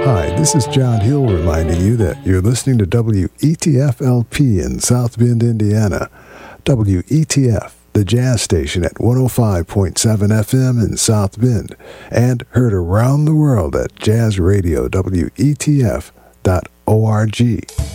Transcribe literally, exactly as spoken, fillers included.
Hi, this is John Hill reminding you that you're listening to W E T F L P in South Bend, Indiana. W E T F, the jazz station at one oh five point seven F M in South Bend, and heard around the world at jazz radio W E T F dot org.